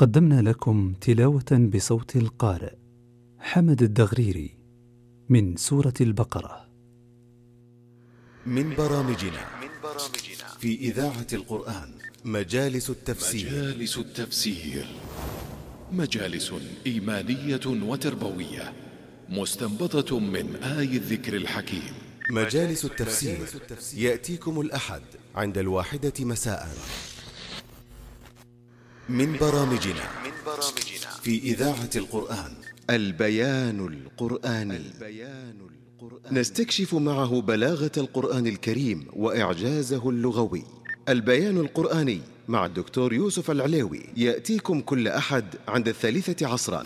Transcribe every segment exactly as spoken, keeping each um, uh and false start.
قدمنا لكم تلاوة بصوت القارئ حمد الدغريري من سورة البقرة. من برامجنا في إذاعة القرآن مجالس التفسير. مجالس التفسير مجالس إيمانية وتربوية مستنبطة من آي الذكر الحكيم. مجالس التفسير يأتيكم الأحد عند الواحدة مساء. من برامجنا في إذاعة القرآن البيان القرآني. نستكشف معه بلاغة القرآن الكريم وإعجازه اللغوي. البيان القرآني مع الدكتور يوسف العليوي يأتيكم كل أحد عند الثالثة عصرا.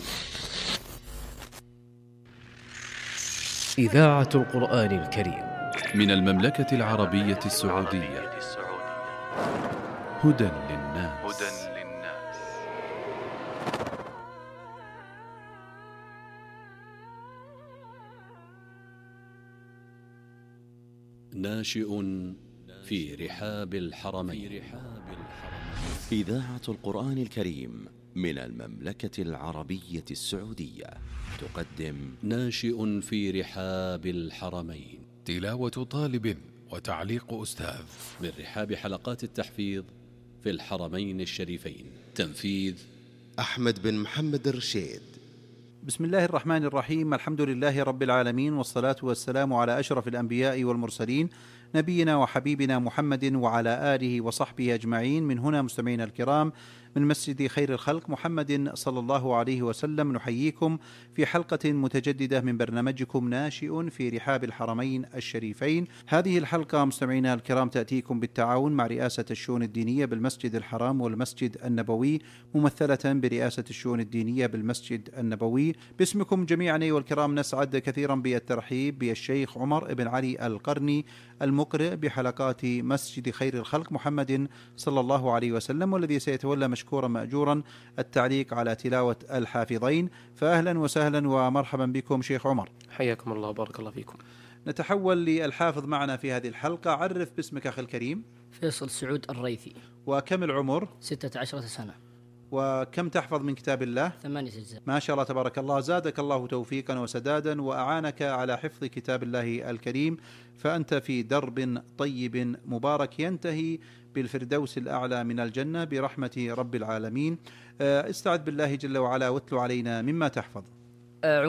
إذاعة القرآن الكريم من المملكة العربية السعودية. هدى للناس. ناشئ في رحاب الحرمين. إذاعة القرآن الكريم من المملكة العربية السعودية تقدم ناشئ في رحاب الحرمين، تلاوة طالب وتعليق أستاذ من رحاب حلقات التحفيظ في الحرمين الشريفين. تنفيذ أحمد بن محمد الرشيد. بسم الله الرحمن الرحيم. الحمد لله رب العالمين، والصلاة والسلام على أشرف الأنبياء والمرسلين، نبينا وحبيبنا محمد وعلى آله وصحبه أجمعين. من هنا مستمعينا الكرام من مسجد خير الخلق محمد صلى الله عليه وسلم، نحييكم في حلقة متجددة من برنامجكم ناشئ في رحاب الحرمين الشريفين. هذه الحلقة مستمعينا الكرام تأتيكم بالتعاون مع رئاسة الشؤون الدينية بالمسجد الحرام والمسجد النبوي، ممثلة برئاسة الشؤون الدينية بالمسجد النبوي. باسمكم جميعا أيها الكرام نسعد كثيرا بالترحيب بالشيخ عمر بن علي القرني المقرئ بحلقات مسجد خير الخلق محمد صلى الله عليه وسلم، والذي سيتولى مشكورا مأجورا التعليق على تلاوة الحافظين. فأهلا وسهلا ومرحبا بكم شيخ عمر. حياكم الله وبارك الله فيكم. نتحول للحافظ معنا في هذه الحلقة. عرف باسمك أخي الكريم. فيصل سعود الريثي. وكم العمر؟ ستة عشرة سنة. وكم تحفظ من كتاب الله؟ ثمانية أجزاء. ما شاء الله تبارك الله، زادك الله توفيقا وسدادا وأعانك على حفظ كتاب الله الكريم، فأنت في درب طيب مبارك ينتهي بالفردوس الأعلى من الجنة برحمة رب العالمين. استعذ بالله جل وعلا واتل علينا مما تحفظ.